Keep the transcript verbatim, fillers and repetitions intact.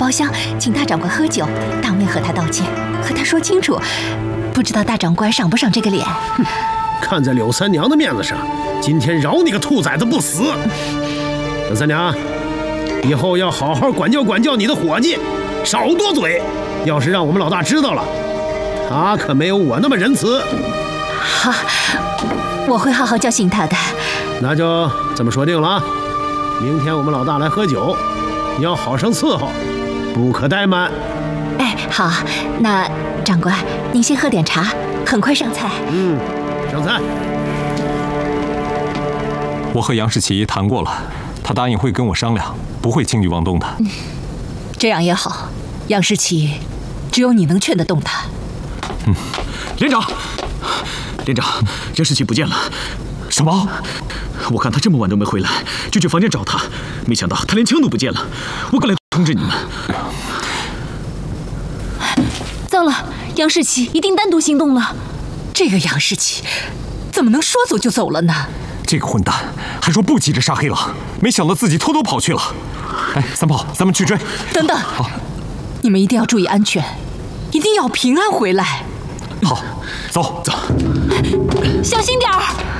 包厢，请大长官喝酒，当面和他道歉，和他说清楚。不知道大长官赏不赏这个脸？ 哼，看在柳三娘的面子上，今天饶你个兔崽子不死。柳三娘，以后要好好管教管教你的伙计，少多嘴。要是让我们老大知道了，他可没有我那么仁慈。 好，我会好好教训他的。 那就这么说定了啊！明天我们老大来喝酒，你要好生伺候，不可怠慢。 哎，好，那长官您先喝点茶，很快上菜。 嗯，上菜。 我和杨世奇谈过了，他答应会跟我商量，不会轻举妄动的。 嗯，这样也好，杨世奇，只有你能劝得动他。 嗯， 连长，连长，杨世奇不见了。 什么？ 我看他这么晚都没回来，就去房间找他，没想到他连枪都不见了。我赶来通知你们。 糟了，杨世奇一定单独行动了。这个杨世奇怎么能说走就走了呢？ 这个混蛋还说不急着杀黑狼，没想到自己偷偷跑去了。哎，三炮，咱们去追。 等等，好，你们一定要注意安全，一定要平安回来。 好，走走， 小心点儿。